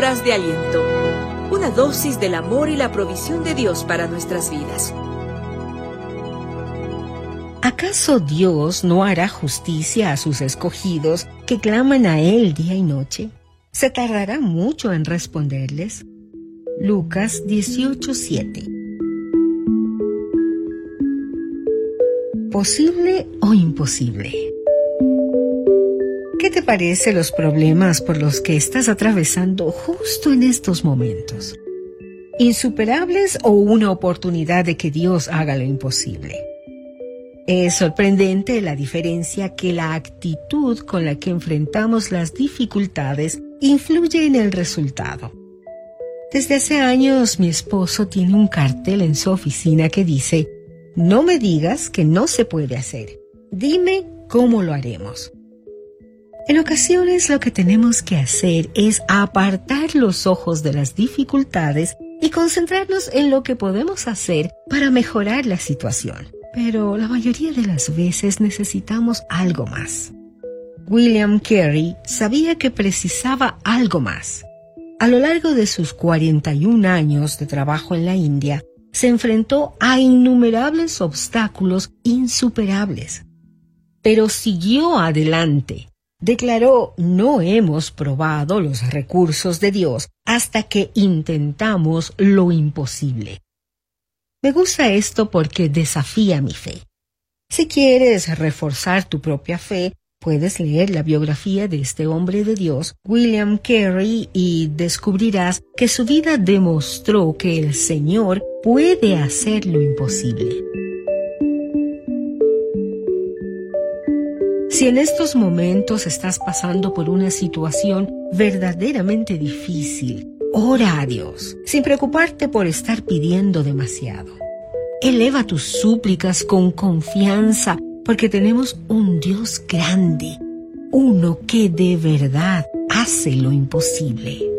Palabras de aliento. Una dosis del amor y la provisión de Dios para nuestras vidas. ¿Acaso Dios no hará justicia a sus escogidos que claman a Él día y noche? ¿Se tardará mucho en responderles? Lucas 18:7. ¿Posible o imposible? ¿Qué te parece los problemas por los que estás atravesando justo en estos momentos? ¿Insuperables o una oportunidad de que Dios haga lo imposible? Es sorprendente la diferencia que la actitud con la que enfrentamos las dificultades influye en el resultado. Desde hace años mi esposo tiene un cartel en su oficina que dice: "No me digas que no se puede hacer, dime cómo lo haremos". En ocasiones lo que tenemos que hacer es apartar los ojos de las dificultades y concentrarnos en lo que podemos hacer para mejorar la situación. Pero la mayoría de las veces necesitamos algo más. William Carey sabía que precisaba algo más. A lo largo de sus 41 años de trabajo en la India, se enfrentó a innumerables obstáculos insuperables. Pero siguió adelante. Declaró: "No hemos probado los recursos de Dios hasta que intentamos lo imposible". Me gusta esto porque desafía mi fe. Si quieres reforzar tu propia fe, puedes leer la biografía de este hombre de Dios, William Carey, y descubrirás que su vida demostró que el Señor puede hacer lo imposible. Si en estos momentos estás pasando por una situación verdaderamente difícil, ora a Dios, sin preocuparte por estar pidiendo demasiado. Eleva tus súplicas con confianza, porque tenemos un Dios grande, uno que de verdad hace lo imposible.